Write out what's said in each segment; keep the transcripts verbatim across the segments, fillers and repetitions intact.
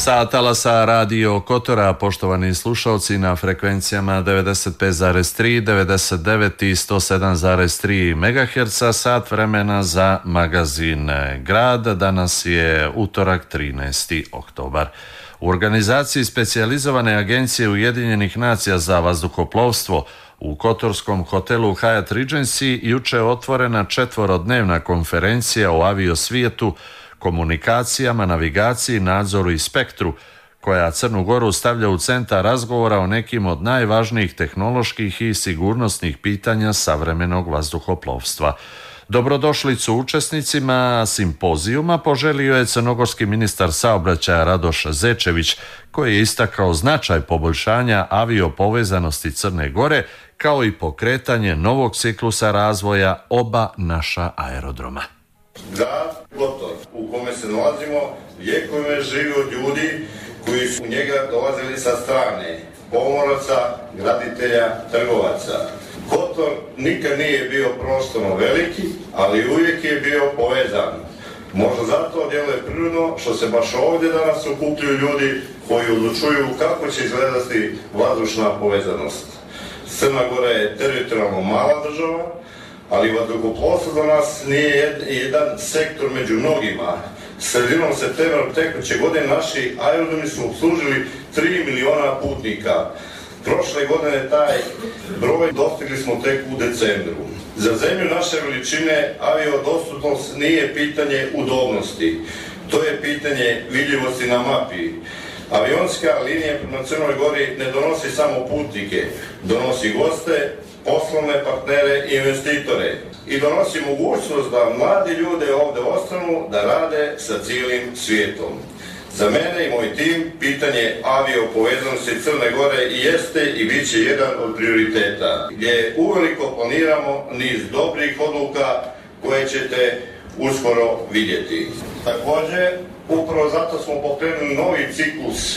Sa talasa Radio Kotora, poštovani slušalci, na frekvencijama devedeset pet zarez tri, devedeset devet i sto sedam zarez tri megaherca, sat vremena za magazin Grad. Danas je utorak, trinaesti oktobar. U organizaciji specijalizovane agencije Ujedinjenih nacija za vazduhoplovstvo u kotorskom hotelu Hyatt Regency juče je otvorena četvorodnevna konferencija o aviosvijetu, komunikacijama, navigaciji, nadzoru i spektru, koja Crnu Goru stavlja u centar razgovora o nekim od najvažnijih tehnoloških i sigurnosnih pitanja savremenog vazduhoplovstva. Dobrodošlicu učesnicima simpozijuma poželio je crnogorski ministar saobraćaja Radoš Zečević, koji je istakao značaj poboljšanja aviopovezanosti Crne Gore, kao i pokretanje novog ciklusa razvoja oba naša aerodroma. Grad Kotor u kome se nalazimo vjekovima živi od ljudi koji su u njega dolazili sa strane, pomoraca, graditelja, trgovaca. Kotor nikad nije bio prostorno veliki, ali uvijek je bio povezan. Možda zato djeluje prirodno što se baš ovdje danas okupljaju ljudi koji odlučuju kako će izgledati vazdušna povezanost. Crna Gora je teritorijalno mala država, ali vazduhoplovstvo za nas nije jedan sektor među mnogima. Sredinom septembra tekuće godine naši aerodromi su obslužili tri miliona putnika. Prošle godine taj broj dostigli smo tek u decembru. Za zemlju naše veličine aviodostupnost nije pitanje udobnosti. To je pitanje vidljivosti na mapi. Avionska linija prema Crnoj Gori ne donosi samo putnike, donosi goste, poslovne partnere i investitore i donosi mogućnost da mladi ljude ovdje ostanu da rade sa cijelim svijetom. Za mene i moj tim pitanje aviopovezanosti Crne Gore i jeste i bit će jedan od prioriteta, gdje uveliko planiramo niz dobrih odluka koje ćete uskoro vidjeti. Također, upravo zato smo pokrenuli novi ciklus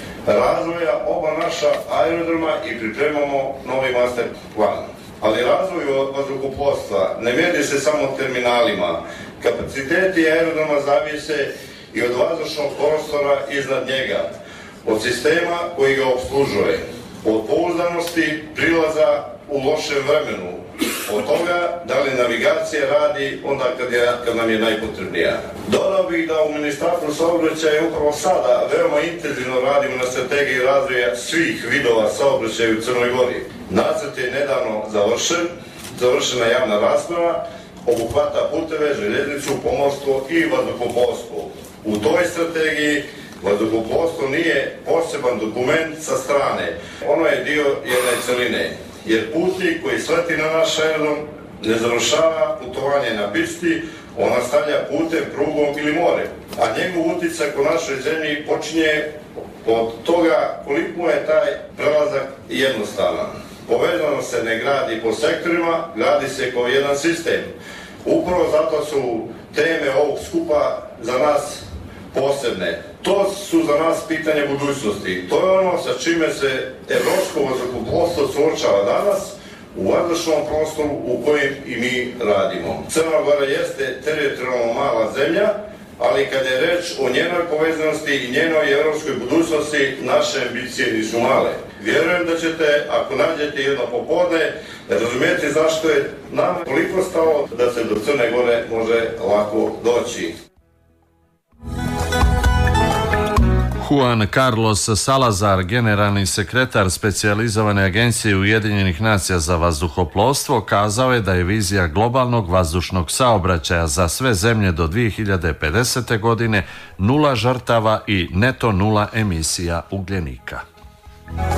razvoja oba naša aerodroma i pripremamo novi master plan. Ali razvoj vazduhoplovstva ne mjeri se samo terminalima. Kapaciteti aerodroma zavise i od vazdušnog prostora iznad njega, od sistema koji ga obslužuje, od pouzdanosti prilaza u lošem vremenu, od toga da li navigacija radi onda kad, je, kad nam je najpotrebnija. Dodao bih da u Ministarstvu saobraćaja upravo sada veoma intenzivno radimo na strategiji razvoja svih vidova saobraćaja u Crnoj Gori. Nacrt je nedavno završen, završena javna rasprava, obuhvata puteve, željeznicu, pomorstvo i vazduhoplovstvo. U toj strategiji vazduhoplovstvo nije poseban dokument sa strane, ono je dio jedne celine. Jer putnik koji sleti na naš aerodrom ne završava putovanje na pisti, on nastavlja putem, prugom ili morem. A njegov utjecaj u našoj zemlji počinje od toga koliko je taj prelazak jednostavan. Povezano se ne gradi po sektorima, gradi se kao jedan sistem. Upravo zato su teme ovog skupa za nas posebne. To su za nas pitanje budućnosti. To je ono sa čime se evropsko vazduhoplovstvo suočava danas u vazdušnom prostoru u kojem i mi radimo. Crna Gora jeste teritorijalno mala zemlja, ali kada je reč o njenoj povezanosti i njenoj evropskoj budućnosti, naše ambicije nisu male. Vjerujem da ćete, ako nađete jedno popodne, razumijeti zašto je nam toliko stalo da se do Crne Gore može lako doći. Juan Carlos Salazar, generalni sekretar specijalizovane agencije Ujedinjenih nacija za vazduhoplovstvo, kazao je da je vizija globalnog vazdušnog saobraćaja za sve zemlje do dvije hiljade pedesete. godine nula žrtava i neto nula emisija ugljenika.